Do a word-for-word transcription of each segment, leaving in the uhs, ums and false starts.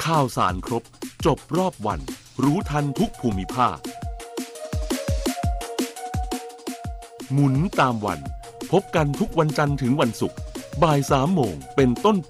ข่าวสารครบจบรอบวันรู้ทันทุกภูมิภาคหมุนตามวันพบกันทุกวันจันทร์ถึงวันศุกร์บ่ายสามโมงเป็นต้นไป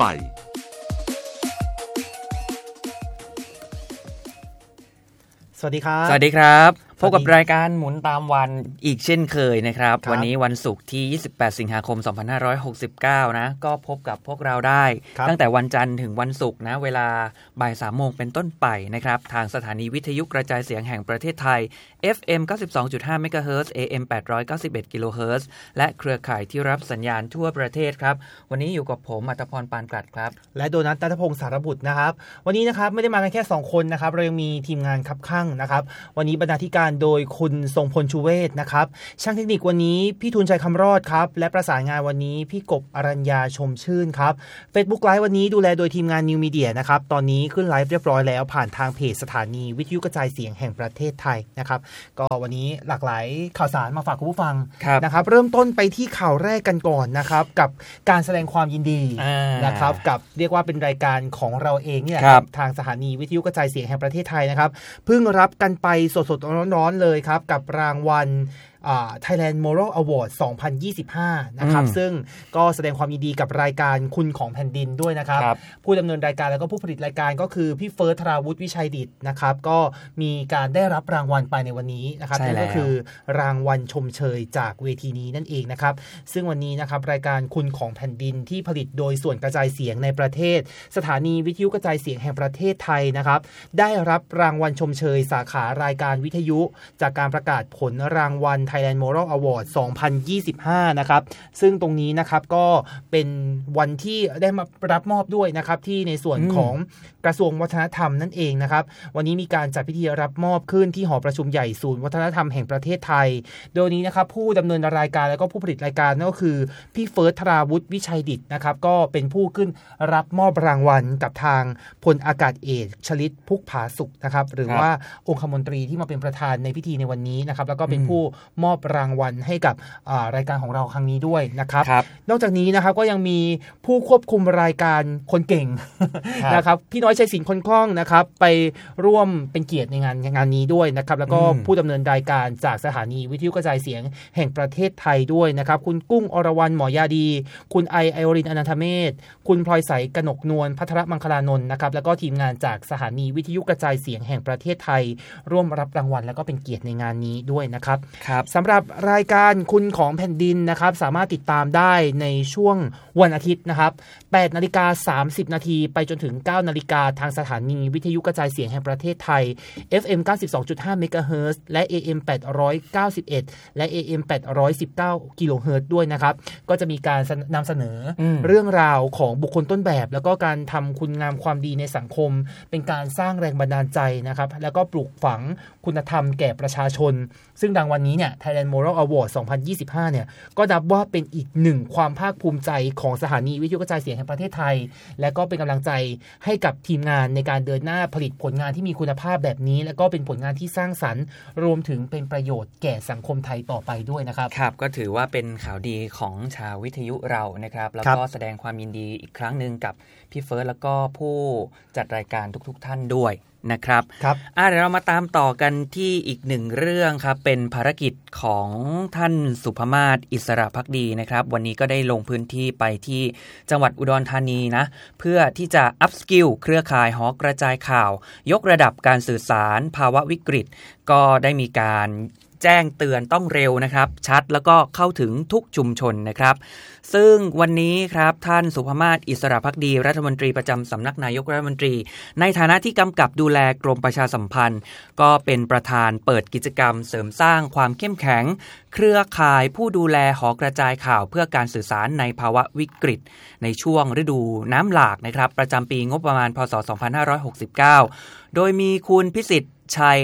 สวัสดีครับสวัสดีครับพบกับรายการหมุนตามวันอีกเช่นเคยนะครับวันนี้วันศุกร์ที่ยี่สิบแปดสิงหาคมสองพันห้าร้อยหกสิบเก้านะก็พบกับพวกเราได้ตั้งแต่วันจันทร์ถึงวันศุกร์นะเวลาบ่ายสามโมงเป็นต้นไปนะครับทางสถานีวิทยุกระจายเสียงแห่งประเทศไทย เอฟ เอ็ม เก้าสิบสองจุดห้า เมกะเฮิรตซ์ เอ เอ็ม แปดร้อยเก้าสิบเอ็ด กิโลเฮิรตซ์และเครือข่ายที่รับสัญญาณทั่วประเทศครับวันนี้อยู่กับผมอัตพรปานกลัดครับและโดนัท ณัฐพงศ์สารบุตรนะครับวันนี้นะครับไม่ได้มากันแค่สองคนนะครับเรายังมีทีมงานคับข้างนะครับวันนี้บรรณาธิการโดยคุณทรงพลชูเวศนะครับช่างเทคนิควันนี้พี่ทูลชัยคำรอดครับและประสานงานวันนี้พี่กบอรัญญาชมชื่นครับ Facebook Live วันนี้ดูแลโดยทีมงาน New Media นะครับตอนนี้ขึ้นไลฟ์เรียบร้อยแล้วผ่านทางเพจสถานีวิทยุกระจายเสียงแห่งประเทศไทยนะครับก็วันนี้หลากหลายข่าวสารมาฝากคุณผู้ฟังนะครับเริ่มต้นไปที่ข่าวแรกกันก่อนนะครับกับการแสดงความยินดีนะครับกับเรียกว่าเป็นรายการของเราเองเนี่ยทางสถานีวิทยุกระจายเสียงแห่งประเทศไทยนะครับเพิ่งรับกันไปสดๆร้อนๆเลยครับกับรางวัลThailand Moral Award สองพันยี่สิบห้านะครับซึ่งก็แสดงความยินดีกับรายการคุณของแผ่นดินด้วยนะครับผู้ดำเนินรายการแล้วก็ผู้ผลิตรายการก็คือพี่เฟิร์สธราวุฒิวิชัยดิษฐ์นะครับก็มีการได้รับรางวัลไปในวันนี้นะครับนั่นก็คือรางวัลชมเชยจากเวทีนี้นั่นเองนะครับซึ่งวันนี้นะครับรายการคุณของแผ่นดินที่ผลิตโดยส่วนกระจายเสียงในประเทศสถานีวิทยุกระจายเสียงแห่งประเทศไทยนะครับได้รับรางวัลชมเชยสาขารายการวิทยุจากการประกาศผลรางวัลThailand Moral Award สองพันยี่สิบห้านะครับซึ่งตรงนี้นะครับก็เป็นวันที่ได้มารับมอบด้วยนะครับที่ในส่วนของกระทรวงวัฒนธรรมนั่นเองนะครับวันนี้มีการจัดพิธีรับมอบขึ้นที่หอประชุมใหญ่ศูนย์วัฒนธรรมแห่งประเทศไทยโดยนี้นะครับผู้ดำเนินรายการแล้วก็ผู้ผลิตรายการนั่นก็คือพี่เฟิร์สธราวุฒิวิชัยดิษฐ์นะครับก็เป็นผู้ขึ้นรับมอบรางวัลกับทางพลอากาศเอกชลิตพุกผาสุขนะครับหรือว่าองคมนตรีที่มาเป็นประธานในพิธีในวันนี้นะครับแล้วก็เป็นผู้มอบรางวัลให้กับรายการของเราครั้งนี้ด้วยนะครับนอกจากนี้นะครับก็ยังมีผู้ควบคุมรายการคนเก่งนะครับพี่น้อยชัยศิลป์คนคล่องนะครับไปร่วมเป็นเกียรติในงานงานนี้ด้วยนะครับแล้วก็ผู้ดำเนินรายการจากสถานีวิทยุกระจายเสียงแห่งประเทศไทยด้วยนะครับคุณกุ้งอรวรรณหมอยาดีคุณไอไอโอรินอนันทเมธคุณพลอยใสกนกนวลภัทรมังคลานนท์นะครับแล้วก็ทีมงานจากสถานีวิทยุกระจายเสียงแห่งประเทศไทยร่วมรับรางวัลแล้วก็เป็นเกียรติในงานนี้ด้วยนะครับสำหรับรายการคุณของแผ่นดินนะครับสามารถติดตามได้ในช่วงวันอาทิตย์นะครับ แปดนาฬิกาสามสิบนาทีไปจนถึง เก้านาฬิกาทางสถานีวิทยุกระจายเสียงแห่งประเทศไทย เอฟ เอ็ม เก้าสิบสองจุดห้า เมกะเฮิรตซ์และ เอ เอ็ม แปดร้อยเก้าสิบเอ็ดและ เอ เอ็ม แปดร้อยสิบเก้า กิโลเฮิรตซ์ด้วยนะครับก็จะมีการนำเสนอเรื่องราวของบุคคลต้นแบบแล้วก็การทำคุณงามความดีในสังคมเป็นการสร้างแรงบันดาลใจนะครับแล้วก็ปลูกฝังคุณธรรมแก่ประชาชนซึ่งรางวัลนี้เนี่ย Thailand Moral Award สองพันยี่สิบห้าเนี่ยก็นับว่าเป็นอีกหนึ่งความภาคภูมิใจของสถานีวิทยุกระจายเสียงแห่งประเทศไทยและก็เป็นกำลังใจให้กับทีมงานในการเดินหน้าผลิตผลงานที่มีคุณภาพแบบนี้และก็เป็นผลงานที่สร้างสรรค์รวมถึงเป็นประโยชน์แก่สังคมไทยต่อไปด้วยนะครับครับก็ถือว่าเป็นข่าวดีของชาววิทยุเรานะครับแล้วก็แสดงความยินดีอีกครั้งนึงกับพี่เฟิร์สแล้วก็ผู้จัดรายการทุกๆท่านด้วยนะครับครับอ่ะเดี๋ยวเรามาตามต่อกันที่อีกหนึ่งเรื่องครับเป็นภารกิจของท่านสุภมาศอิสระภักดีนะครับวันนี้ก็ได้ลงพื้นที่ไปที่จังหวัดอุดรธานีนะเพื่อที่จะอัพสกิลเครือข่ายหอกระจายข่าวยกระดับการสื่อสารภาวะวิกฤตก็ได้มีการแจ้งเตือนต้องเร็วนะครับชัดแล้วก็เข้าถึงทุกชุมชนนะครับซึ่งวันนี้ครับท่านสุภมาศอิสระภักดีรัฐมนตรีประจำสำนักนายกรัฐมนตรีในฐานะที่กำกับดูแลกรมประชาสัมพันธ์ก็เป็นประธานเปิดกิจกรรมเสริมสร้างความเข้มแข็งเครือข่ายผู้ดูแลหอกระจายข่าวเพื่อการสื่อสารในภาวะวิกฤตในช่วงฤดูน้ำหลากนะครับประจำปีงบประมาณพ.ศ. สองพันห้าร้อยหกสิบเก้าโดยมีคุณพิสิทธิ์ชัยอ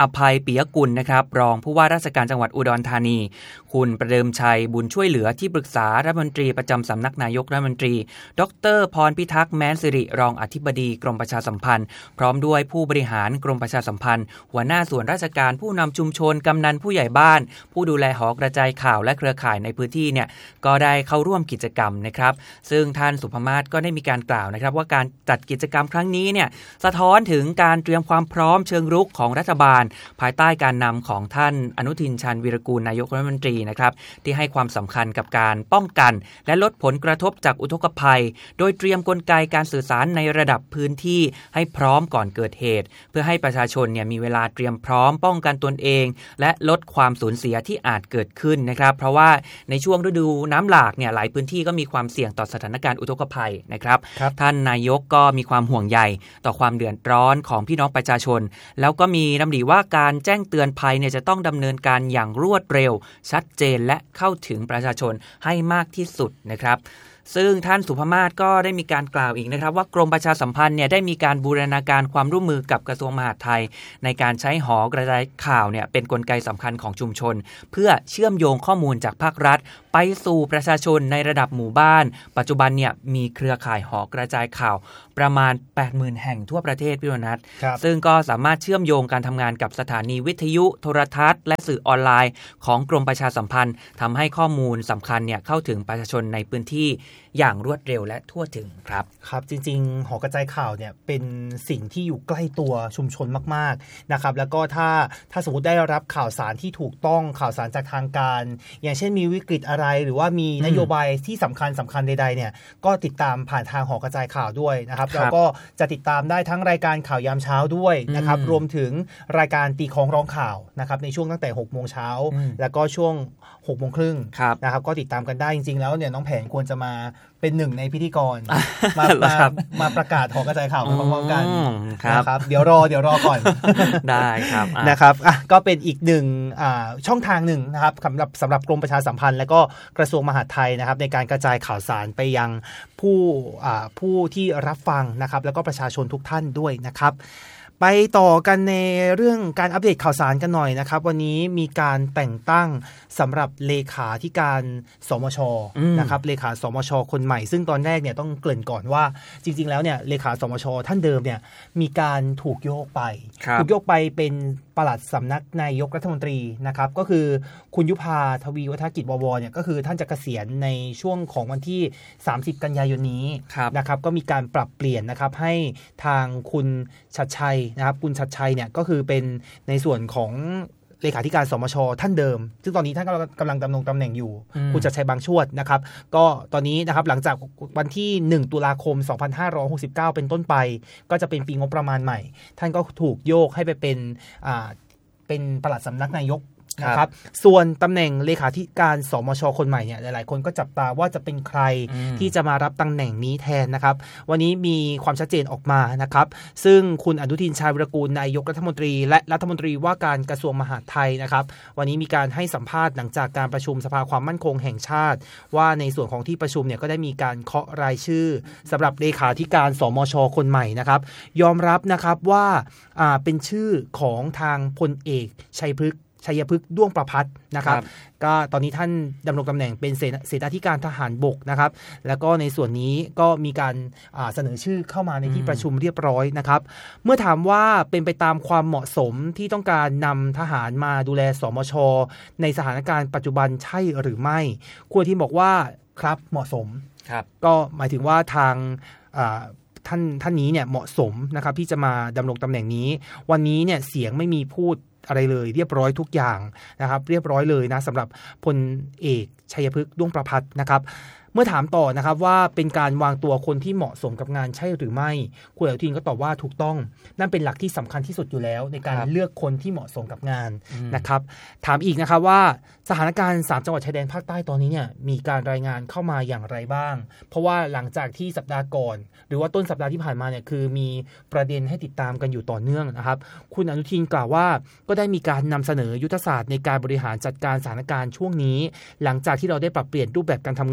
อภัยปิยกุลนะครับรองผู้ว่าราชการจังหวัดอุดรธานีคุณประเดิมชัยบุญช่วยเหลือที่ปรึกษารัฐมนตรีประจำสำนักนายกรัฐมนตรีดรพรพิทักษ์แม้นสิริรองอธิบดีกรมประชาสัมพันธ์พร้อมด้วยผู้บริหารกรมประชาสัมพันธ์หัวหน้าส่วนราชการผู้นำชุมชนกำนันผู้ใหญ่บ้านผู้ดูแลหอกระจายข่าวและเครือข่ายในพื้นที่เนี่ยก็ได้เข้าร่วมกิจกรรมนะครับซึ่งท่านสุภมาศก็ได้มีการกล่าวนะครับว่าการจัดกิจกรรมครั้งนี้เนี่ยสะท้อนถึงการเตรียมความพร้อมเชิงรุกของรัฐบาลภายใต้การนำของท่านอนุทินชาญวีรกูลนายกรัฐมนตรีนะครับที่ให้ความสำคัญกับการป้องกันและลดผลกระทบจากอุทกภัยโดยเตรียมกลไกการสื่อสารในระดับพื้นที่ให้พร้อมก่อนเกิดเหตุเพื่อให้ประชาชนเนี่ยมีเวลาเตรียมพร้อมป้องกันตนเองและลดความสูญเสียที่อาจเกิดขึ้นนะครับเพราะว่าในช่วงฤดูน้ำหลากเนี่ยหลายพื้นที่ก็มีความเสี่ยงต่อสถานการณ์อุทกภัยนะครับท่านนายกก็มีความห่วงใยต่อความเดือดร้อนของพี่น้องประชาชนแล้วก็มีดำริว่าการแจ้งเตือนภัยเนี่ยจะต้องดำเนินการอย่างรวดเร็วชัดเจนและเข้าถึงประชาชนให้มากที่สุดนะครับซึ่งท่านสุภมาศก็ได้มีการกล่าวอีกนะครับว่ากรมประชาสัมพันธ์เนี่ยได้มีการบูรณาการความร่วมมือกับกระทรวงมหาดไทยในการใช้หอกระจายข่าวเนี่ยเป็นกลไกสำคัญของชุมชนเพื่อเชื่อมโยงข้อมูลจากภาครัฐไปสู่ประชาชนในระดับหมู่บ้านปัจจุบันเนี่ยมีเครือข่ายหอกระจายข่าวประมาณ แปดหมื่น แห่งทั่วประเทศพี่วนัทซึ่งก็สามารถเชื่อมโยงการทำงานกับสถานีวิทยุโทรทัศน์และสื่อออนไลน์ของกรมประชาสัมพันธ์ทำให้ข้อมูลสำคัญเนี่ยเข้าถึงประชาชนในพื้นที่อย่างรวดเร็วและทั่วถึงครับครับจริงๆหอกระจายข่าวเนี่ยเป็นสิ่งที่อยู่ใกล้ตัวชุมชนมากๆนะครับแล้วก็ถ้าถ้าสมมติได้รับข่าวสารที่ถูกต้องข่าวสารจากทางการอย่างเช่นมีวิกฤตอะไรหรือว่ามีนโยบายที่สำคัญสำคัญใดๆเนี่ยก็ติดตามผ่านทางหอกระจายข่าวด้วยนะครับแล้วก็จะติดตามได้ทั้งรายการข่าวยามเช้าด้วยนะครับรวมถึงรายการตีคล้องร้องข่าวนะครับในช่วงตั้งแต่หกโมงเช้าแล้วก็ช่วงหกโมงครึ่งนะครับก็ติดตามกันได้จริงๆแล้วเนี่ยน้องแผนควรจะมาเป็นหนึ่งในพิธีกรมามามาประกาศหอกระจายข่าวไปพร้อมๆกันนะครับเดี๋ยวรอเดี๋ยวรอก่อนได้ครับนะครับอ่ะก็เป็นอีกหนึ่งอ่าช่องทางหนึ่งนะครับสำหรับสำหรับกรมประชาสัมพันธ์และก็กระทรวงมหาดไทยนะครับในการกระจายข่าวสารไปยังผู้อ่าผู้ที่รับฟังนะครับแล้วก็ประชาชนทุกท่านด้วยนะครับไปต่อกันในเรื่องการอัปเดตข่าวสารกันหน่อยนะครับวันนี้มีการแต่งตั้งสำหรับเลขาธิการสมช.นะครับเลขาสมช.คนใหม่ซึ่งตอนแรกเนี่ยต้องเกริ่นก่อนว่าจริงๆแล้วเนี่ยเลขาสมช.ท่านเดิมเนี่ยมีการถูกโยกไปถูกโยกไปเป็นปลัดสำนักนายกรัฐมนตรีนะครับก็คือคุณยุพาทวีวัฒนกิจววเนี่ยก็คือท่านจะเกษียณในช่วงของวันที่สามสิบกันยายนนี้นะครับก็มีการปรับเปลี่ยนนะครับให้ทางคุณชัดชัยนะครับคุณชัดชัยเนี่ยก็คือเป็นในส่วนของเลขาธิการสมช.ท่านเดิมซึ่งตอนนี้ท่านกำลังดำรงตำแหน่งอยู่คุณชัดชัยบางชวดนะครับก็ตอนนี้นะครับหลังจากวันที่หนึ่งตุลาคมสองพันห้าร้อยหกสิบเก้าเป็นต้นไปก็จะเป็นปีงบประมาณใหม่ท่านก็ถูกโยกให้ไปเป็นอ่าเป็นปลัดสำนักนายกนะครับส่วนตำแหน่งเลขาธิการสมช.คนใหม่เนี่ยหลายๆคนก็จับตาว่าจะเป็นใครที่จะมารับตำแหน่งนี้แทนนะครับวันนี้มีความชัดเจนออกมานะครับซึ่งคุณอนุทินชาญวีรกูลนายกรัฐมนตรีและรัฐมนตรีว่าการกระทรวงมหาดไทยนะครับวันนี้มีการให้สัมภาษณ์หลังจากการประชุมสภาความมั่นคงแห่งชาติว่าในส่วนของที่ประชุมเนี่ยก็ได้มีการเคาะรายชื่อสำหรับเลขาธิการสมช.คนใหม่นะครับยอมรับนะครับว่าอ่าเป็นชื่อของทางพลเอกชัยพฤกษ์ชัยพฤกษ์ด้วงประภัสนะครับก็ตอนนี้ท่านดำรงตำแหน่งเป็นเสนาธิการทหารบกนะครับแล้วก็ในส่วนนี้ก็มีการเสนอชื่อเข้ามาในที่ประชุมเรียบร้อยนะครับเมื่อถามว่าเป็นไปตามความเหมาะสมที่ต้องการนำทหารมาดูแลสมช.ในสถานการณ์ปัจจุบันใช่หรือไม่ครูทีมบอกว่าครับเหมาะสมก็หมายถึงว่าทางท่านท่านนี้เนี่ยเหมาะสมนะครับที่จะมาดำรงตำแหน่งนี้วันนี้เนี่ยเสียงไม่มีพูดอะไรเลยเรียบร้อยทุกอย่างนะครับเรียบร้อยเลยนะสำหรับพลเอกชัยพฤกษ์ด้วงประภัสนะครับเมื่อถามต่อนะครับว่าเป็นการวางตัวคนที่เหมาะสมกับงานใช่หรือไม่คุณอนุทินก็ตอบว่าถูกต้องนั่นเป็นหลักที่สำคัญที่สุดอยู่แล้วในการเลือกคนที่เหมาะสมกับงานนะครับถามอีกนะครับว่าสถานการณ์สามจังหวัดชายแดนภาคใต้ตอนนี้เนี่ยมีการรายงานเข้ามาอย่างไรบ้างเพราะว่าหลังจากที่สัปดาห์ก่อนหรือว่าต้นสัปดาห์ที่ผ่านมาเนี่ยคือมีประเด็นให้ติดตามกันอยู่ต่อเนื่องนะครับคุณอนุทินกล่าวว่าก็ได้มีการนำเสนอยุทธศาสตร์ในการบริหารจัดการสถานการณ์ช่วงนี้หลังจากที่เราได้ปรับเปลี่ยนรูปแบบการทำงาน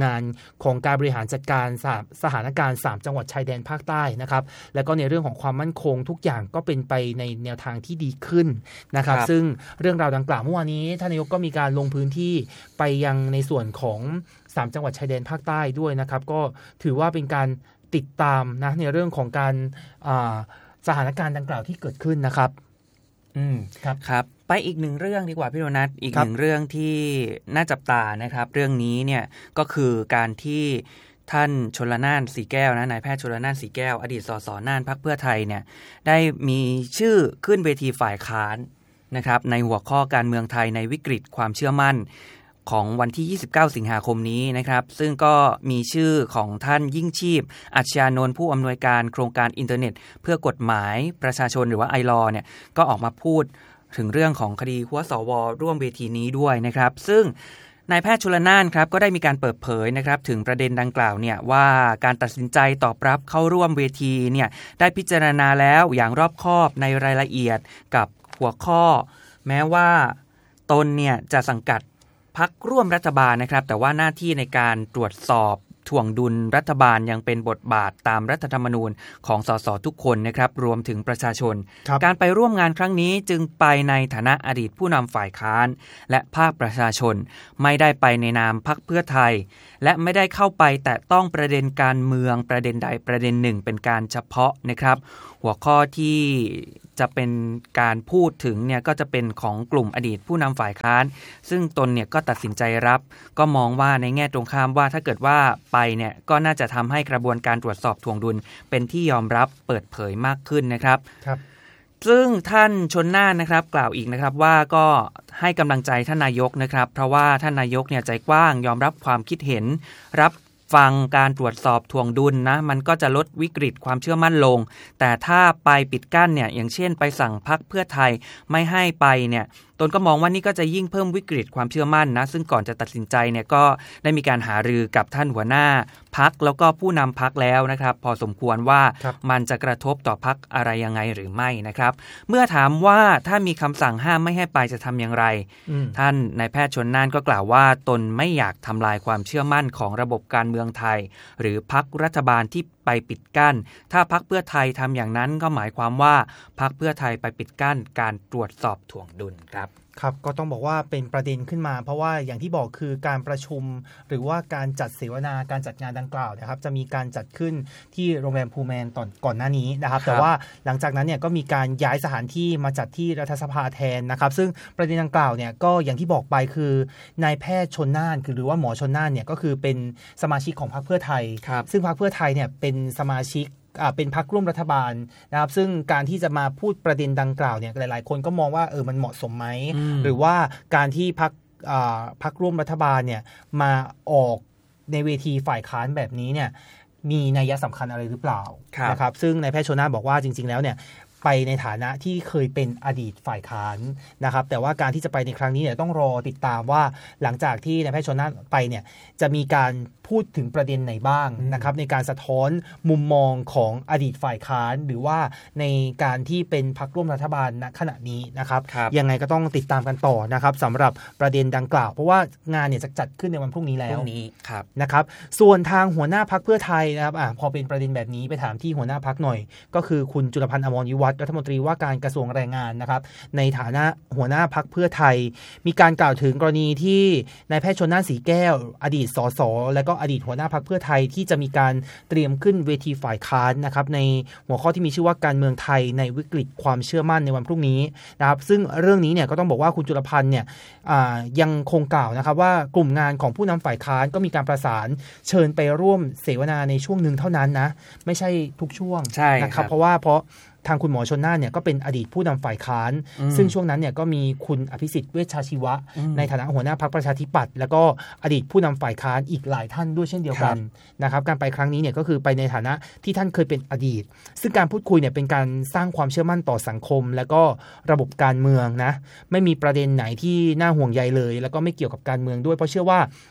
ของการบริหารจัดการสถานการณ์สามจังหวัดชายแดนภาคใต้นะครับแล้วก็ในเรื่องของความมั่นคงทุกอย่างก็เป็นไปในแนวทางที่ดีขึ้นนะครับซึ่งเรื่องราวดังกล่าวเมื่อวานนี้ท่านนายกก็มีการลงพื้นที่ไปยังในส่วนของสามจังหวัดชายแดนภาคใต้ด้วยนะครับก็ถือว่าเป็นการติดตามนะในเรื่องของการสถานการณ์ดังกล่าวที่เกิดขึ้นนะครับอืมครับครับไปอีกหนึ่งเรื่องดีกว่าพี่โดนัทอีกหนึ่งเรื่องที่น่าจับตานะครับเรื่องนี้เนี่ยก็คือการที่ท่านชลน่านสีแก้วนะนายแพทย์ชลน่านสีแก้วอดีตสสน่านพรรคเพื่อไทยเนี่ยได้มีชื่อขึ้นเวทีฝ่ายค้านนะครับในหัวข้อการเมืองไทยในวิกฤตความเชื่อมั่นของวันที่ยี่สิบเก้าสิงหาคมนี้นะครับซึ่งก็มีชื่อของท่านยิ่งชีพอัจฉริยานนท์ผู้อำนวยการโครงการอินเทอร์เน็ตเพื่อกฎหมายประชาชนหรือว่าไอลอเนี่ยก็ออกมาพูดถึงเรื่องของคดีหัวสวร่วมเวทีนี้ด้วยนะครับซึ่งนายแพทย์ชลน่านครับก็ได้มีการเปิดเผยนะครับถึงประเด็นดังกล่าวเนี่ยว่าการตัดสินใจตอบรับเข้าร่วมเวทีเนี่ยได้พิจารณาแล้วอย่างรอบคอบในรายละเอียดกับหัวข้อแม้ว่าตนเนี่ยจะสังกัดพรรคร่วมรัฐบาลนะครับแต่ว่าหน้าที่ในการตรวจสอบถ่วงดุลรัฐบาลยังเป็นบทบาทตามรัฐธรรมนูญของสสทุกคนนะครับรวมถึงประชาชนการไปร่วมงานครั้งนี้จึงไปในฐานะอดีตผู้นำฝ่ายค้านและภาคประชาชนไม่ได้ไปในนามพรรคเพื่อไทยและไม่ได้เข้าไปแตะต้องประเด็นการเมืองประเด็นใดประเด็นหนึ่งเป็นการเฉพาะนะครับหัวข้อที่จะเป็นการพูดถึงเนี่ยก็จะเป็นของกลุ่มอดีตผู้นำฝ่ายค้านซึ่งตนเนี่ยก็ตัดสินใจรับก็มองว่าในแง่ตรงข้ามว่าถ้าเกิดว่าไปเนี่ยก็น่าจะทำให้กระบวนการตรวจสอบถ่วงดุลเป็นที่ยอมรับเปิดเผยมากขึ้นนะครับครับซึ่งท่านชลน่านนะครับกล่าวอีกนะครับว่าก็ให้กำลังใจท่านนายกนะครับเพราะว่าท่านนายกเนี่ยใจกว้างยอมรับความคิดเห็นรับฟังการตรวจสอบถ่วงดุลนะมันก็จะลดวิกฤตความเชื่อมั่นลงแต่ถ้าไปปิดกั้นเนี่ยอย่างเช่นไปสั่งพรรคเพื่อไทยไม่ให้ไปเนี่ยตนก็มองว่านี่ก็จะยิ่งเพิ่มวิกฤตความเชื่อมั่นนะซึ่งก่อนจะตัดสินใจเนี่ยก็ได้มีการหารือกับท่านหัวหน้าพรรคแล้วก็ผู้นำพรรคแล้วนะครับพอสมควรว่ามันจะกระทบต่อพรรคอะไรยังไงหรือไม่นะครับเมื่อถามว่าถ้ามีคำสั่งห้ามไม่ให้ไปจะทำอย่างไรท่านนายแพทย์ชลน่านก็กล่าวว่าตนไม่อยากทำลายความเชื่อมั่นของระบบการเมืองไทยหรือพรรครัฐบาลที่ไปปิดกั้นถ้าพรรคเพื่อไทยทำอย่างนั้นก็หมายความว่าพรรคเพื่อไทยไปปิดกั้นการตรวจสอบถ่วงดุลครับครับก็ต้องบอกว่าเป็นประเด็นขึ้นมาเพราะว่าอย่างที่บอกคือการประชุมหรือว่าการจัดเสวนาการจัดงานดังกล่าวนะครับจะมีการจัดขึ้นที่โรงแรมพูแมนตอนก่อนหน้านี้นะครับแต่ว่าหลังจากนั้นเนี่ยก็มีการย้ายสถานที่มาจัดที่รัฐสภาแทนนะครับซึ่งประเด็นดังกล่าวเนี่ยก็อย่างที่บอกไปคือนายแพทย์ชลน่านคือหรือว่าหมอชลน่านเนี่ยก็คือเป็นสมาชิกของพรรคเพื่อไทยซึ่งพรรคเพื่อไทยเนี่ยเป็นสมาชิกเป็นพรรคร่วมรัฐบาลนะครับซึ่งการที่จะมาพูดประเด็นดังกล่าวเนี่ยหลายๆคนก็มองว่าเออมันเหมาะสมไหมหรือว่าการที่พรรคพรรคร่วมรัฐบาลเนี่ยมาออกในเวทีฝ่ายค้านแบบนี้เนี่ยมีนัยสำคัญอะไรหรือเปล่านะครับซึ่งนายแพทย์ชลน่านบอกว่าจริงๆแล้วเนี่ยไปในฐานะที่เคยเป็นอดีตฝ่ายค้านนะครับแต่ว่าการที่จะไปในครั้งนี้เนี่ยต้องรอติดตามว่าหลังจากที่นายแพทย์ชลน่านไปเนี่ยจะมีการพูดถึงประเด็นไหนบ้างนะครับในการสะท้อนมุมมองของอดีตฝ่ายค้านหรือว่าในการที่เป็นพรรคร่วมรัฐบาลณขณะนี้นะครับยังไงก็ต้องติดตามกันต่อนะครับสำหรับประเด็นดังกล่าวเพราะว่างานเนี่ยจะจัดขึ้นในวันพรุ่งนี้แล้วพรุ่งนี้ครับนะครับส่วนทางหัวหน้าพรรคเพื่อไทยนะครับอ่ะพอเป็นประเด็นแบบนี้ไปถามที่หัวหน้าพรรคหน่อยก็คือคุณจุลพันธ์อมรวิวัฒน์รัฐมนตรีว่าการกระทรวงแรงงานนะครับในฐานะหัวหน้าพรรคเพื่อไทยมีการกล่าวถึงกรณีที่นายแพทย์ชลน่านสีแก้วอดีตสสและก็อดีตหัวหน้าพรรคเพื่อไทยที่จะมีการเตรียมขึ้นเวทีฝ่ายค้านนะครับในหัวข้อที่มีชื่อว่าการเมืองไทยในวิกฤตความเชื่อมั่นในวันพรุ่งนี้นะครับซึ่งเรื่องนี้เนี่ยก็ต้องบอกว่าคุณจุลพันธ์เนี่ยยังคงกล่าวนะครับว่ากลุ่มงานของผู้นำฝ่ายค้านก็มีการประสานเชิญไปร่วมเสวนาในช่วงหนึ่งเท่านั้นนะไม่ใช่ทุกช่วงนะครับเพราะว่าเพราะทางคุณหมอชลน่านเนี่ยก็เป็นอดีตผู้นำฝ่ายค้านซึ่งช่วงนั้นเนี่ยก็มีคุณอภิสิทธิ์เวชชาชีวะในฐานะหัวหน้าพรรคประชาธิปัตย์แล้วก็อดีตผู้นำฝ่ายค้านอีกหลายท่านด้วยเช่นเดียวกันนะครับการไปครั้งนี้เนี่ยก็คือไปในฐานะที่ท่านเคยเป็นอดีตซึ่งการพูดคุยเนี่ยเป็นการสร้างความเชื่อมั่นต่อสังคมแล้วก็ระบบการเมืองนะไม่มีประเด็นไหนที่น่าห่วงใยเลยแล้วก็ไม่เกี่ยวกับการเมืองด้วยเพราะเชื่อว่า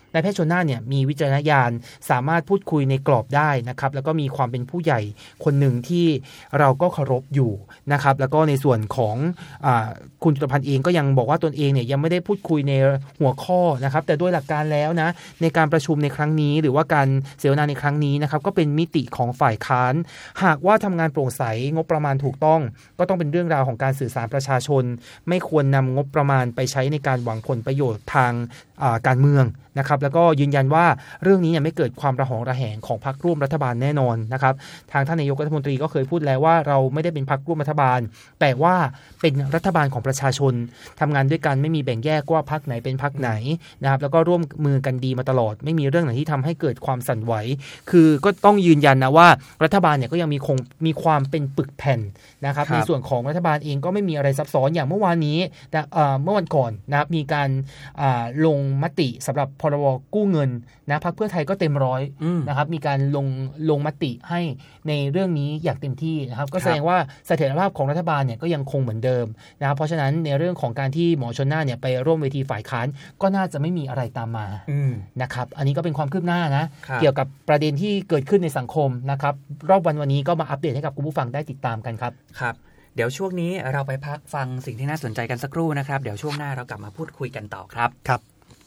นายแพทย์ชลน่านเนี่ยมีวิจารณญาณสามารถพูดคุยในกรอบได้นะครับแล้วก็มีความเป็นผู้ใหญ่คนหนึ่งที่เราก็เคารพอยู่นะครับแล้วก็ในส่วนของอ่าคุณจุลพันธ์เองก็ยังบอกว่าตนเองเนี่ยยังไม่ได้พูดคุยในหัวข้อนะครับแต่ด้วยหลักการแล้วนะในการประชุมในครั้งนี้หรือว่าการเสวนาในครั้งนี้นะครับก็เป็นมิติของฝ่ายค้านหากว่าทำงานโปร่งใสงบประมาณถูกต้องก็ต้องเป็นเรื่องราวของการสื่อสารประชาชนไม่ควรนำงบประมาณไปใช้ในการหวังผลประโยชน์ทางการเมืองนะครับแล้วก็ยืนยันว่าเรื่องนี้เนี่ยไม่เกิดความระหองระแหงของพรรคร่วมรัฐบาลแน่นอนนะครับทางท่านนายกรัฐมนตรีก็เคยพูดแล้วว่าเราไม่ได้เป็นพรรคร่วมรัฐบาลแต่ว่าเป็นรัฐบาลของประชาชนทำงานด้วยกันไม่มีแบ่งแยกว่าพรรคไหนเป็นพรรคไหนนะครับแล้วก็ร่วมมือกันดีมาตลอดไม่มีเรื่องไหนที่ทำให้เกิดความสั่นไหวคือก็ต้องยืนยันนะว่ารัฐบาลเนี่ยก็ยังมีคงมีความเป็นปึกแผ่นนะครับในส่วนของรัฐบาลเองก็ไม่มีอะไรซับซ้อนอย่างเมื่อวานนี้แต่เมื่อวันก่อนนะครับมีการลงมติสำหรับพรบกู้เงินนะพรรคเพื่อไทยก็เต็มร้อยนะครับมีการลงลงมติให้ในเรื่องนี้อย่างเต็มที่นะครับก็แสดงว่าเสถียรภาพของรัฐบาลเนี่ยก็ยังคงเหมือนเดิมนะครับเพราะฉะนั้นในเรื่องของการที่หมอชลน่านเนี่ยไปร่วมเวทีฝ่ายค้านก็น่าจะไม่มีอะไรตามมานะครับอันนี้ก็เป็นความคืบหน้านะเกี่ยวกับประเด็นที่เกิดขึ้นในสังคมนะครับรอบวันวันนี้ก็มาอัปเดตให้กับคุณผู้ฟังได้ติดตามกันครับครับเดี๋ยวช่วงนี้เราไปพักฟังสิ่งที่น่าสนใจกันสักครู่นะครับเดี๋ยวช่วงหน้าเรากลับมาพูดคุยกันต่อครับครับ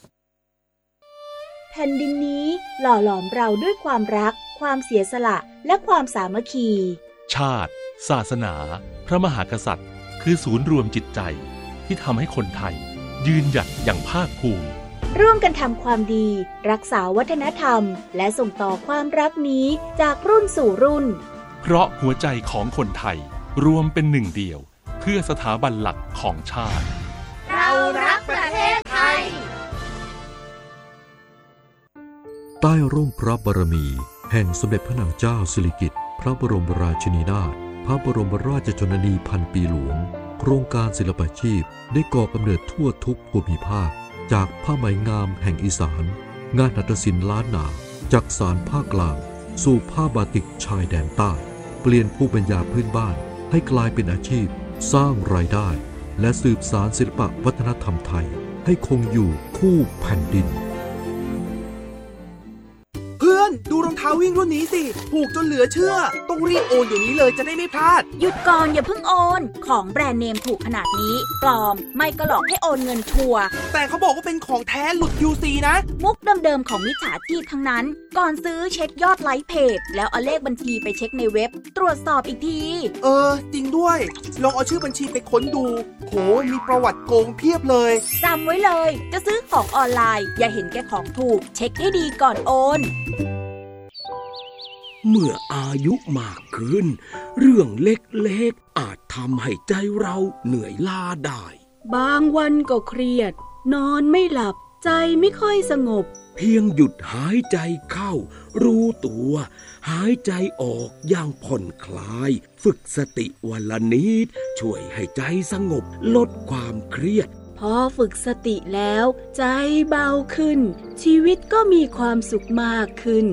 แผ่นดินนี้หล่อหลอมเราด้วยความรักความเสียสละและความสามัคคีชาติศาสนาพระมหากษัตริย์คือศูนย์รวมจิตใจที่ทำให้คนไทยยืนหยัดอย่างภาคภูมิร่วมกันทำความดีรักษาวัฒนธรรมและส่งต่อความรักนี้จากรุ่นสู่รุ่นเพราะหัวใจของคนไทยรวมเป็นหนึ่งเดียวเพื่อสถาบันหลักของชาติเรารักประเทศไทยใต้ร่มพระบารมีแห่งสมเด็จพระนางเจ้าสิริกิติ์พระบรมราชินีนาถพระบรมราชชนนีพันปีหลวงโครงการศิลปาชีพได้ก่อกำเนิดทั่วทุกภูมิภาคจากผ้าไหมงามแห่งอีสานงานหัตถศิลป์ล้านนาจากสานภาคกลางสู่ผ้าบาติกชายแดนใต้เปลี่ยนภูมิปัญญาพื้นบ้านให้กลายเป็นอาชีพสร้างรายได้และสืบสานศิลปวัฒนธรรมไทยให้คงอยู่คู่แผ่นดินเพื่อนดูรองเท้าวิ่งรุ่นนี้สิถูกจนเหลือเชื่อต้องรีบโอนเดี๋ยวนี้เลยจะได้ไม่พลาดหยุดก่อนอย่าเพิ่งโอนของแบรนด์เนมถูกขนาดนี้ปลอมไม่ก็หลอกให้โอนเงินชัวร์แต่เขาบอกว่าเป็นของแท้หลุด ยู ซี นะมุกเดิมๆของมิจฉาชีพทั้งนั้นก่อนซื้อเช็คยอดไลค์เพจแล้วเอาเลขบัญชีไปเช็คในเว็บตรวจสอบอีกทีเออจริงด้วยลองเอาชื่อบัญชีไปค้นดูโหมีประวัติโกงเพียบเลยจำไว้เลยจะซื้อของออนไลน์อย่าเห็นแก่ของถูกเช็คให้ดีก่อนโอนเมื่ออายุมากขึ้นเรื่องเล็กๆอาจทำให้ใจเราเหนื่อยล้าได้บางวันก็เครียดนอนไม่หลับใจไม่ค่อยสงบเพียงหยุดหายใจเข้ารู้ตัวหายใจออกอย่างผ่อนคลายฝึกสติวันละนิดช่วยให้ใจสงบลดความเครียดพอฝึกสติแล้วใจเบาขึ้นชีวิตก็มีความสุขมากขึ้น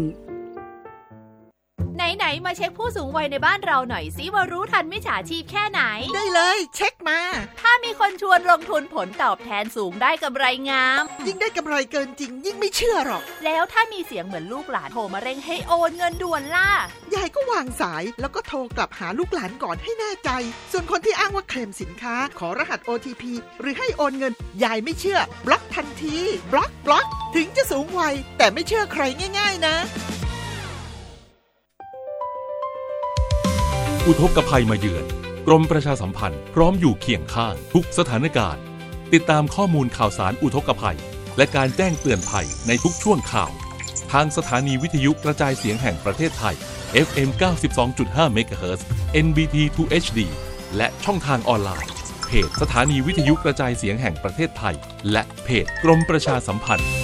ไหนๆมาเช็คผู้สูงวัยในบ้านเราหน่อยสิว่ารู้ทันมิจฉาชีพแค่ไหนได้เลยเช็คมาถ้ามีคนชวนลงทุนผลตอบแทนสูงได้กำไรงามยิ่งได้กำไรเกินจริงยิ่งไม่เชื่อหรอกแล้วถ้ามีเสียงเหมือนลูกหลานโทรมาเร่งให้โอนเงินด่วนล่ะยายก็วางสายแล้วก็โทรกลับหาลูกหลานก่อนให้แน่ใจส่วนคนที่อ้างว่าเคลมสินค้าขอรหัส โอ ที พี หรือให้โอนเงินยายไม่เชื่อบล็อกทันทีบล็อกบล็อกถึงจะสูงวัยแต่ไม่เชื่อใครง่ายๆนะอุทกภัยมาเยือนกรมประชาสัมพันธ์พร้อมอยู่เคียงข้างทุกสถานการณ์ติดตามข้อมูลข่าวสารอุทกภัยและการแจ้งเตือนภัยในทุกช่วงข่าวทางสถานีวิทยุกระจายเสียงแห่งประเทศไทย เอฟ เอ็ม เก้าสิบสองจุดห้า เมกะเฮิรตซ์ เอ็น บี ที ทู เอช ดี และช่องทางออนไลน์เพจสถานีวิทยุกระจายเสียงแห่งประเทศไทยและเพจกรมประชาสัมพันธ์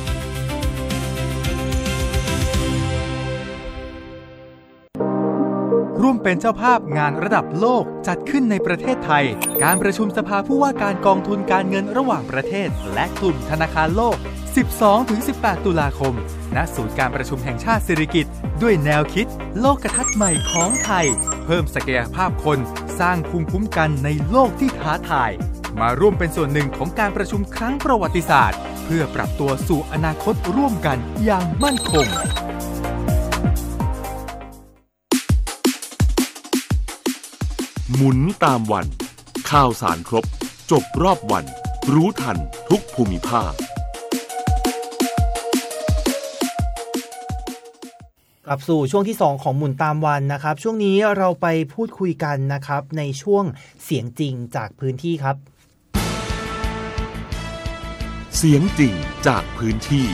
ร่วมเป็นเจ้าภาพงานระดับโลกจัดขึ้นในประเทศไทยการประชุมสภาผู้ว่าการกองทุนการเงินระหว่างประเทศและกลุ่มธนาคารโลก สิบสองถึงสิบแปด ตุลาคมณศูนย์การประชุมแห่งชาติสิริกิติ์ด้วยแนวคิดโลกทัศน์ใหม่ของไทยเพิ่มศักยภาพคนสร้างภูมิคุ้มกันในโลกที่ท้าทายมาร่วมเป็นส่วนหนึ่งของการประชุมครั้งประวัติศาสตร์เพื่อปรับตัวสู่อนาคตร่วมกันอย่างมั่นคงหมุนตามวันข่าวสารครบจบรอบวันรู้ทันทุกภูมิภาคกลับสู่ช่วงที่สองของหมุนตามวันนะครับช่วงนี้เราไปพูดคุยกันนะครับในช่วงเสียงจริงจากพื้นที่ครับเสียงจริงจากพื้นที่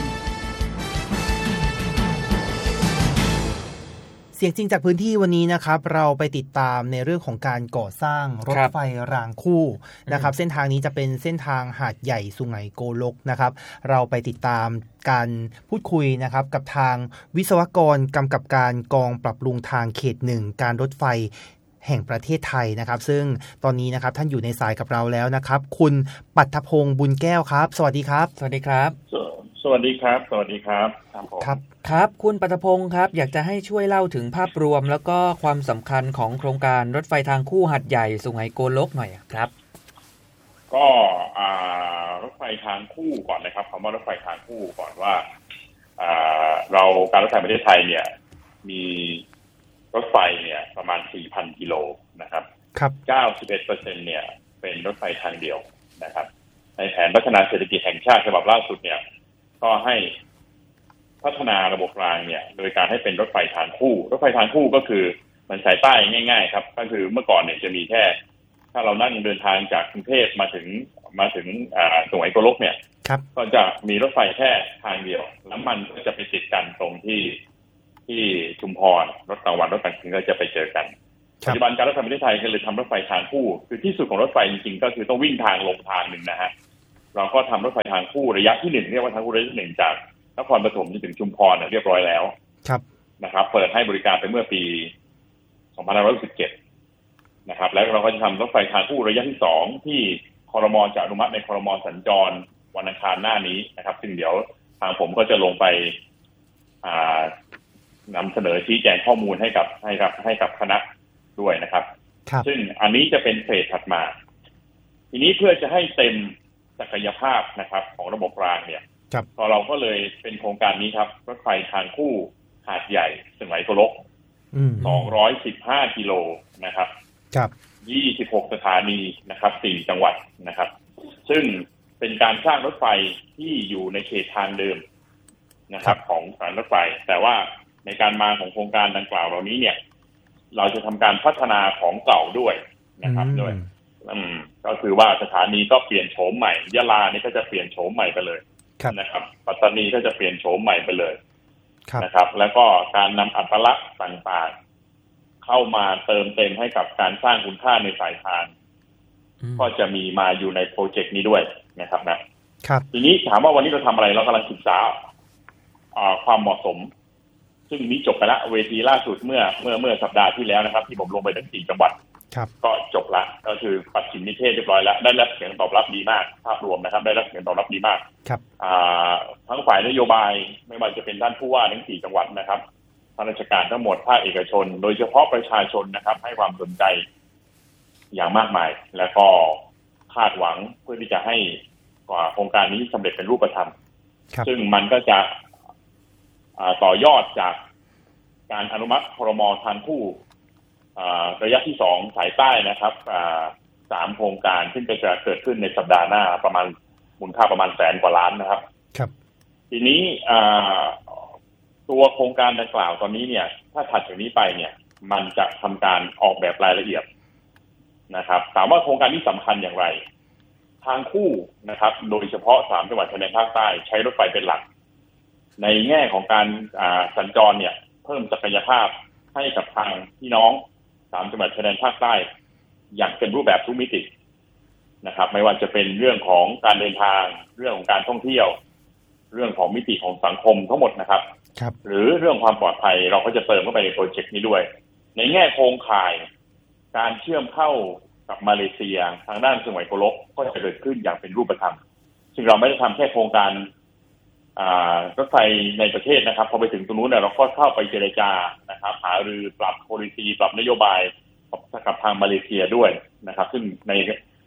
เสียงจริงจากพื้นที่วันนี้นะครับเราไปติดตามในเรื่องของการก่อสร้างรถไฟรางคู่นะครับเส้นทางนี้จะเป็นเส้นทางหาดใหญ่สุไหงโกลกนะครับเราไปติดตามการพูดคุยนะครับกับทางวิศวกรกำกับการกองปรับปรุงทางเขตหนึ่งการรถไฟแห่งประเทศไทยนะครับซึ่งตอนนี้นะครับท่านอยู่ในสายกับเราแล้วนะครับคุณปัทภพงษ์บุญแก้วครับสวัสดีครับสวัสดีครับสวัสดีครับสวัสดีครับครับครับคุณปัทภพงษ์ครับอยากจะให้ช่วยเล่าถึงภาพรวมแล้วก็ความสำคัญของโครงการรถไฟทางคู่หาดใหญ่สุไหงโกลกหน่อยครับก็อ่ารถไฟทางคู่ก่อนนะครับคำว่ารถไฟทางคู่ก่อนว่าอ่าเราการรถไฟประเทศไทยเนี่ยมีรถไฟเนี่ยประมาณ สี่พัน กิโลนะครับครับเก้าสิบเอ็ดเปอร์เซ็นต์ เนี่ยเป็นรถไฟทางเดียวนะครับในแผนพัฒนาเศรษฐกิจแห่งชาติฉบับล่าสุดเนี่ยก็ให้พัฒนาระบบรางเนี่ยโดยการให้เป็นรถไฟทางคู่รถไฟทางคู่ก็คือมันสายใต้ง่ายๆครับก็คือเมื่อก่อนเนี่ยจะมีแค่ถ้าเรานั่งเดินทางจากกรุงเทพมาถึงมาถึงอ่าสุไหงโกลกเนี่ยก็จะมีรถไฟแค่ทางเดียวแล้วมันก็จะไปติดกันตรงที่ที่ชุมพรรถกลางวันรถกลางคืนก็จะไปเจอกันปัจจุบันการรถไฟประเทศไทยก็เลยทำรถไฟทางคู่คือที่สุดของรถไฟจริงๆก็คือต้องวิ่งทางลงทางหนึ่งนะฮะเราก็ทำรถไฟทางคู่ระยะที่หนึ่งเรียกว่าทางคู่ระยะที่หนึ่งจากนครปฐมจนถึงชุมพรเรียบร้อยแล้วครับนะครับเปิดให้บริการไปเมื่อปีสองพันห้าร้อยสิบเจ็ดนะครับแล้วเราก็จะทำรถไฟทางคู่ระยะที่สองที่ครม.จะอนุมัติในครม.สัญจรวันอังคารหน้านี้นะครับซึ่งเดี๋ยวทางผมก็จะลงไปอ่านำเสนอชี้แจงข้อมูลให้กับให้กับให้กับคณะด้วยนะครับซึ่งอันนี้จะเป็นเฟสถัดมาทีนี้เพื่อจะให้เต็มศักยภาพนะครับของระบบรางเนี่ยพอเราก็เลยเป็นโครงการนี้ครับรถไฟทางคู่หาดใหญ่สุไหงโกลกสองร้อยสิบห้ากิโลนะครับยี่สิบหกสถานีนะครับสี่จังหวัดนะครับซึ่งเป็นการสร้างรถไฟที่อยู่ในเขตทางเดิมนะครับของสายรถไฟแต่ว่าในการมาของโครงการดังกล่าวเหล่านี้เนี่ยเราจะทำการพัฒนาของเก่าด้วยนะครับด้วยอืมก็คือว่าสถานีก็เปลี่ยนโฉมใหม่ยะลานี่ก็จะเปลี่ยนโฉมใหม่ไปเลยนะครับปัตตานีก็จะเปลี่ยนโฉมใหม่ไปเลยนะครับแล้วก็การนำอัตลักษณ์ต่างๆเข้ามาเติมเต็มให้กับการสร้างคุณค่าในสายทานก็จะมีมาอยู่ในโปรเจกต์นี้ด้วยนะครับนะครับทีนี้ถามว่าวันนี้เราทำอะไรเรากำลังศึกษาความเหมาะสมซึ่งนี้จบไปแล้วเวทีล่าสุดเมื่อเมื่อเมื่อสัปดาห์ที่แล้วนะครับที่ผมลงไปทั้งสี่จังหวัดก็จบละก็คือปัดฉิมนิเทศเรียบร้อยแล้วได้รับเสียงตอบรับดีมากภาพรวมนะครับได้รับเสียงตอบรับดีมากครับทั้งฝ่ายนโยบายไม่ว่าจะเป็นท่านผู้ว่าทั้งสี่จังหวัดนะครับข้าราชการทั้งหมดภาคเอกชนโดยเฉพาะประชาชนนะครับให้ความสนใจอย่างมากมายแล้วก็คาดหวังเพื่อที่จะให้กว่าโครงการนี้สำเร็จเป็นรูปธรรมซึ่งมันก็จะต่อยอดจากการอนุมัติครม.ทางคู่ระยะที่สองสายใต้นะครับสามโครงการซึ่งจะเกิดขึ้นในสัปดาห์หน้าประมาณมูลค่าประมาณแสนกว่าล้านนะครับครับทีนี้ตัวโครงการดังกล่าวตอนนี้เนี่ยถ้าถัดจากนี้ไปเนี่ยมันจะทำการออกแบบรายละเอียดนะครับถามว่าโครงการนี้สำคัญอย่างไรทางคู่นะครับโดยเฉพาะสามจังหวัดชายแดนภาคใต้ใช้รถไฟเป็นหลักในแง่ของการสัญจรเนี่ยเพิ่มศักยภาพให้กับทางพี่น้องสามจังหวัดชายแดนภาคใต้อย่างเป็นรูปแบบทุกมิตินะครับไม่ว่าจะเป็นเรื่องของการเดินทางเรื่องของการท่องเที่ยวเรื่องของมิติของสังคมทั้งหมดนะครับหรือเรื่องความปลอดภัยเราก็จะเติมเข้าไปในโปรเจกต์นี้ด้วยในแง่โครงข่ายการเชื่อมเข้ากับมาเลเซียทางด้านสุไหงโกลกก็จะเกิดขึ้นอย่างเป็นรูปธรรมซึ่งเราไม่ได้ทำแค่โครงการรถไฟในประเทศนะครับพอไปถึงตรงนู้นเนี่ยเราก็เข้าไปเจรจานะครับหารือปรับ policy ปรับนโยบายกับทางมาเลเซียด้วยนะครับซึ่งใน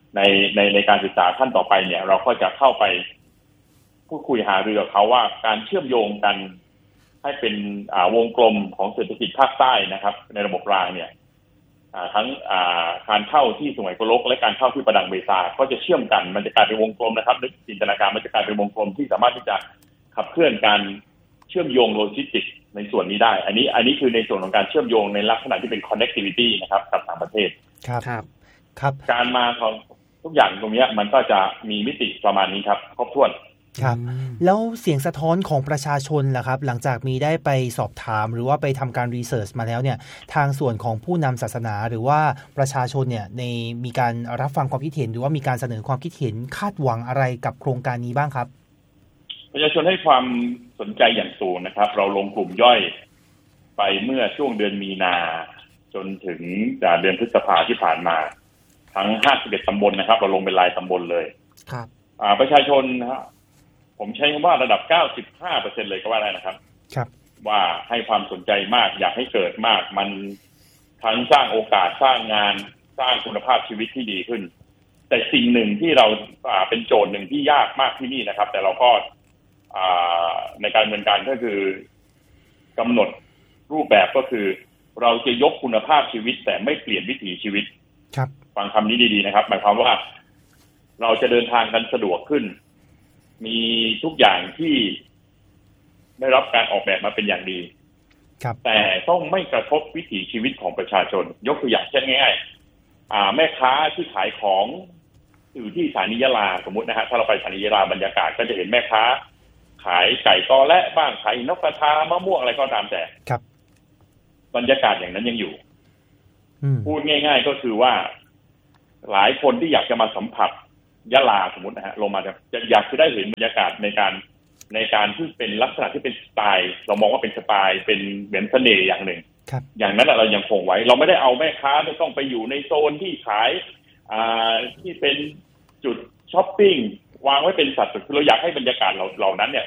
ในในในการศึกษาขั้นต่อไปเนี่ยเราก็จะเข้าไปพูดคุยหารือกับเขาว่าการเชื่อมโยงกันให้เป็นวงกลมของเศรษฐกิจภาคใต้นะครับในระบบรางเนี่ยทั้งการเข้าที่สุไหงโกลกและการเข้าที่ประดังเบซาก็จะเชื่อมกันมันจะกลายเป็นวงกลมนะครับนึกจินตนาการมันจะกลายเป็นวงกลมที่สามารถที่จะขับเคลื่อนการเชื่อมโยงโลจิสติกส์ในส่วนนี้ได้อันนี้อันนี้คือในส่วนของการเชื่อมโยงในลักษณะที่เป็น connectivity นะครับกับต่างประเทศครับครับการมาของทุกอย่างตรงนี้มันก็จะมีมิติประมาณนี้ครับครบถ้วนครับแล้วเสียงสะท้อนของประชาชนล่ะครับหลังจากมีได้ไปสอบถามหรือว่าไปทำการรีเสิร์ชมาแล้วเนี่ยทางส่วนของผู้นำศาสนาหรือว่าประชาชนเนี่ยในมีการรับฟังความคิดเห็นหรือว่ามีการเสนอความคิดเห็นคาดหวังอะไรกับโครงการนี้บ้างครับประชาชนให้ความสนใจอย่างสูงนะครับเราลงกลุ่มย่อยไปเมื่อช่วงเดือนมีนาจนถึงเดือนพฤษภาที่ผ่านมาทั้งห้าสิบเอ็ดตำบลนะครับเราลงเป็นรายตำบลเลยครับประชาชนนะผมใช้คำว่าระดับ เก้าสิบห้าเปอร์เซ็นต์ เลยก็ว่าได้นะครับครับว่าให้ความสนใจมากอยากให้เกิดมากมันทั้งสร้างโอกาสสร้างงานสร้างคุณภาพชีวิตที่ดีขึ้นแต่สิ่งหนึ่งที่เราเป็นโจทย์หนึ่งที่ยากมากที่นี่นะครับแต่เราก็ในการดำเนินการก็คือกำหนดรูปแบบก็คือเราจะยกคุณภาพชีวิตแต่ไม่เปลี่ยนวิถีชีวิตครับฟังคำนี้ดีๆนะครับหมายความว่าเราจะเดินทางกันสะดวกขึ้นมีทุกอย่างที่ได้รับการออกแบบมาเป็นอย่างดีแต่ต้องไม่กระทบวิถีชีวิตของประชาชนยกตัวอย่างเช่นง่ายๆแม่ค้าที่ขายของอยู่ที่สถานียะลาสมมุตินะฮะถ้าเราไปสถานียะลาบรรยากาศก็จะเห็นแม่ค้าขายไก่ตอและบ้างขายนกกระทามะม่วงอะไรก็ตามแต่บรรยากาศอย่างนั้นยังอยู่พูดง่ายๆก็คือว่าหลายคนที่อยากจะมาสัมผัสยะลาสมมตินะฮะลงมาจะอยากจะได้เห็นบรรยากาศในการในการที่เป็นลักษณะที่เป็นสไตล์เรามองว่าเป็นสไตล์เป็นเหมือนเสน่ห์อย่างหนึ่งอย่างนั้นเรายังคงไว้เราไม่ได้เอาแม่ค้าไม่ต้องไปอยู่ในโซนที่ขายอ่าที่เป็นจุดช้อปปิ้งวางไว้เป็นสัดส่วนคือเราอยากให้บรรยากาศเราเหล่านั้นเนี่ย